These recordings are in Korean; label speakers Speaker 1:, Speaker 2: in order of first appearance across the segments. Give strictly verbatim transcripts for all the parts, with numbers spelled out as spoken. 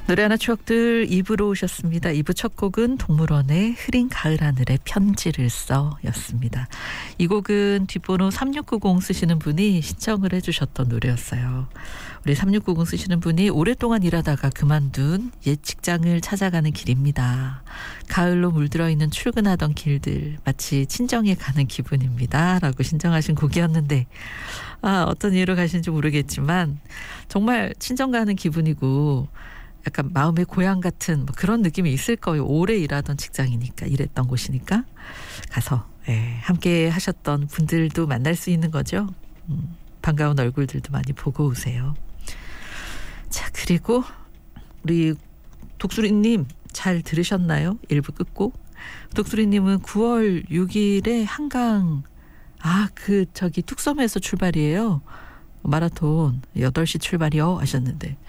Speaker 1: 노래 하나 추억들 이 부로 오셨습니다. 이 부 첫 곡은 동물원의 흐린 가을 하늘에 편지를 써 였습니다. 이 곡은 뒷번호 삼육구공 쓰시는 분이 신청을 해주셨던 노래였어요. 우리 삼육구공 쓰시는 분이 오랫동안 일하다가 그만둔 옛 직장을 찾아가는 길입니다. 가을로 물들어 있는 출근하던 길들 마치 친정에 가는 기분입니다. 라고 신청하신 곡이었는데 아, 어떤 이유로 가시는지 모르겠지만 정말 친정 가는 기분이고 약간 마음의 고향 같은 뭐 그런 느낌이 있을 거예요. 오래 일하던 직장이니까, 일했던 곳이니까 가서 예, 함께 하셨던 분들도 만날 수 있는 거죠. 음, 반가운 얼굴들도 많이 보고 오세요. 자, 그리고 우리 독수리님 잘 들으셨나요? 일 부 끝곡. 독수리님은 구월 육일에 한강 아, 그 저기 뚝섬에서 출발이에요. 마라톤 여덟 시 출발이요 하셨는데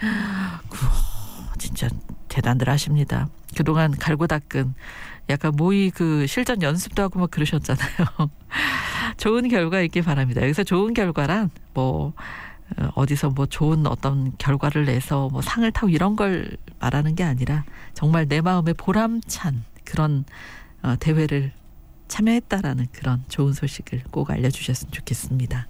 Speaker 1: 진짜 대단들 하십니다. 그동안 갈고 닦은 약간 모의 그 실전 연습도 하고 막 그러셨잖아요. 좋은 결과 있길 바랍니다. 여기서 좋은 결과란 뭐 어디서 뭐 좋은 어떤 결과를 내서 뭐 상을 타고 이런 걸 말하는 게 아니라 정말 내 마음에 보람찬 그런 어, 대회를 참여했다라는 그런 좋은 소식을 꼭 알려주셨으면 좋겠습니다.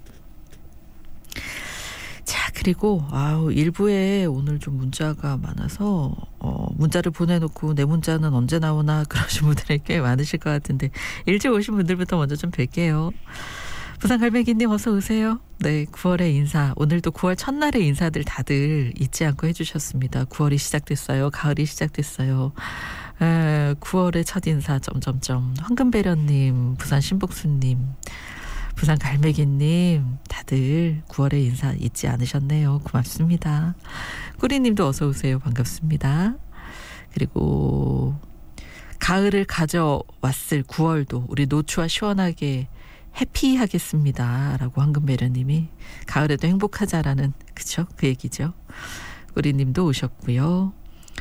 Speaker 1: 자, 그리고 아우 일부에 오늘 좀 문자가 많아서 어, 문자를 보내놓고 내 문자는 언제 나오나 그러신 분들이 꽤 많으실 것 같은데 일찍 오신 분들부터 먼저 좀 뵐게요. 부산 갈매기님 어서 오세요. 네, 구월의 인사. 오늘도 구월 첫날의 인사들 다들 잊지 않고 해주셨습니다. 구월이 시작됐어요. 가을이 시작됐어요. 에, 구월의 첫 인사 점점점. 황금배련님, 부산 신복수님, 부산 갈매기님 다들 구월의 인사 잊지 않으셨네요. 고맙습니다. 꾸리님도 어서 오세요. 반갑습니다. 그리고 가을을 가져왔을 구월도 우리 노추와 시원하게 해피하겠습니다. 라고 황금배련님이 가을에도 행복하자라는 그쵸? 그 얘기죠. 꾸리님도 오셨고요.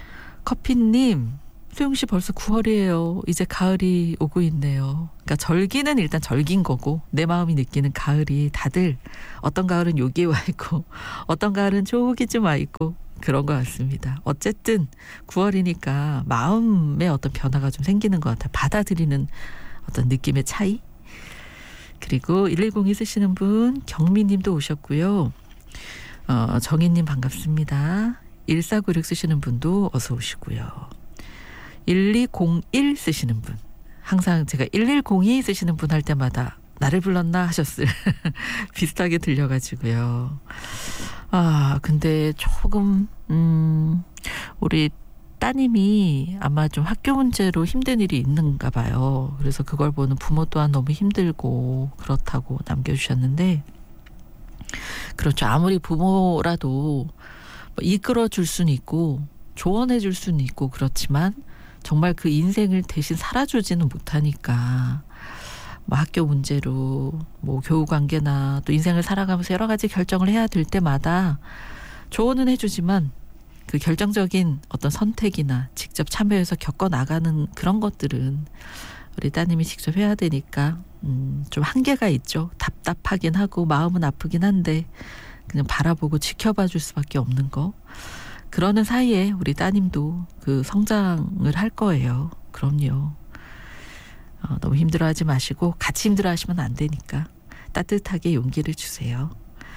Speaker 1: 커피님 소영씨 벌써 구월이에요. 이제 가을이 오고 있네요. 그러니까 절기는 일단 절기인 거고 내 마음이 느끼는 가을이 다들 어떤 가을은 여기에 와 있고 어떤 가을은 저기쯤 와 있고 그런 것 같습니다. 어쨌든 구월이니까 마음의 어떤 변화가 좀 생기는 것 같아요. 받아들이는 어떤 느낌의 차이. 그리고 일일공이 쓰시는 분 경미님도 오셨고요. 어, 정희님 반갑습니다. 일사구육 쓰시는 분도 어서 오시고요. 일이공일 쓰시는 분 항상 제가 일일공이 쓰시는 분 할 때마다 나를 불렀나 하셨을 비슷하게 들려가지고요. 아 근데 조금 음, 우리 따님이 아마 좀 학교 문제로 힘든 일이 있는가 봐요. 그래서 그걸 보는 부모 또한 너무 힘들고 그렇다고 남겨주셨는데 그렇죠. 아무리 부모라도 뭐 이끌어줄 수는 있고 조언해줄 수는 있고 그렇지만 정말 그 인생을 대신 살아주지는 못하니까 뭐 학교 문제로 뭐 교우 관계나 또 인생을 살아가면서 여러 가지 결정을 해야 될 때마다 조언은 해주지만 그 결정적인 어떤 선택이나 직접 참여해서 겪어나가는 그런 것들은 우리 따님이 직접 해야 되니까 음, 좀 한계가 있죠. 답답하긴 하고 마음은 아프긴 한데 그냥 바라보고 지켜봐 줄 수밖에 없는 거. 그러는 사이에 우리 따님도 그 성장을 할 거예요. 그럼요. 어, 너무 힘들어하지 마시고 같이 힘들어하시면 안 되니까 따뜻하게 용기를 주세요.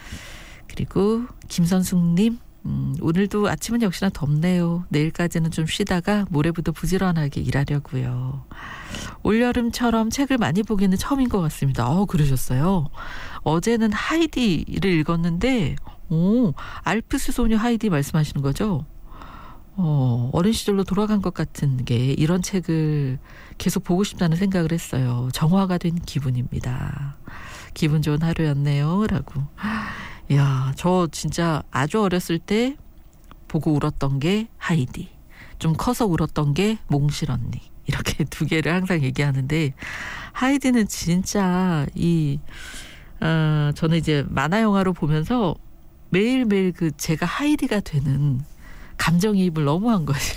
Speaker 1: 그리고 김선숙님 음, 오늘도 아침은 역시나 덥네요. 내일까지는 좀 쉬다가 모레부터 부지런하게 일하려고요. 올여름처럼 책을 많이 보기는 처음인 것 같습니다. 어, 그러셨어요. 어제는 하이디를 읽었는데 오, 알프스 소녀 하이디 말씀하시는 거죠? 어, 어린 시절로 돌아간 것 같은 게 이런 책을 계속 보고 싶다는 생각을 했어요. 정화가 된 기분입니다. 기분 좋은 하루였네요. 라고. 이야, 저 진짜 아주 어렸을 때 보고 울었던 게 하이디. 좀 커서 울었던 게 몽실 언니. 이렇게 두 개를 항상 얘기하는데 하이디는 진짜 이 어, 저는 이제 만화 영화로 보면서 매일매일 그 제가 하이디가 되는 감정이입을 너무 한 거지.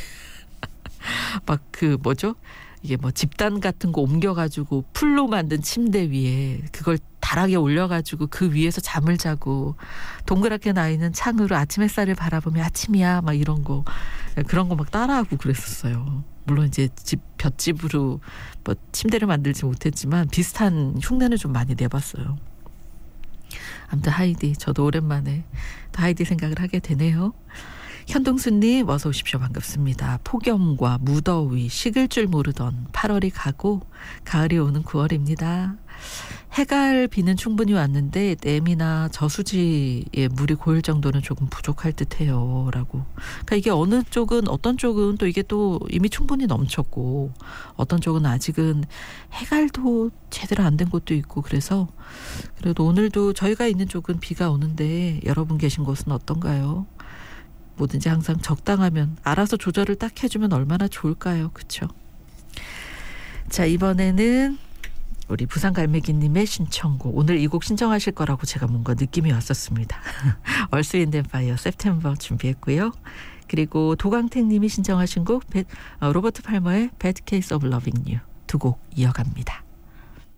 Speaker 1: 막 그 뭐죠? 이게 뭐 집단 같은 거 옮겨가지고 풀로 만든 침대 위에 그걸 다락에 올려가지고 그 위에서 잠을 자고 동그랗게 나 있는 창으로 아침 햇살을 바라보며 아침이야 막 이런 거 그런 거 막 따라하고 그랬었어요. 물론 이제 집 볏집으로 뭐 침대를 만들지 못했지만 비슷한 흉내는 좀 많이 내봤어요. 아무튼 하이디 저도 오랜만에 하이디 생각을 하게 되네요. 현동수님 어서 오십시오. 반갑습니다. 폭염과 무더위 식을 줄 모르던 팔월이 가고 가을이 오는 구월입니다. 해갈 비는 충분히 왔는데 댐이나 저수지에 물이 고일 정도는 조금 부족할 듯해요. 라고. 그러니까 이게 어느 쪽은 어떤 쪽은 또 이게 또 이미 충분히 넘쳤고 어떤 쪽은 아직은 해갈도 제대로 안 된 곳도 있고 그래서 그래도 오늘도 저희가 있는 쪽은 비가 오는데 여러분 계신 곳은 어떤가요? 뭐든지 항상 적당하면 알아서 조절을 딱 해주면 얼마나 좋을까요? 그렇죠? 자 이번에는 우리 부산갈매기님의 신청곡 오늘 이 곡 신청하실 거라고 제가 뭔가 느낌이 왔었습니다. 얼스 윈드 앤 파이어 September 준비했고요. 그리고 도광택님이 신청하신 곡 로버트 팔머의 Bad Case of Loving You 두 곡 이어갑니다.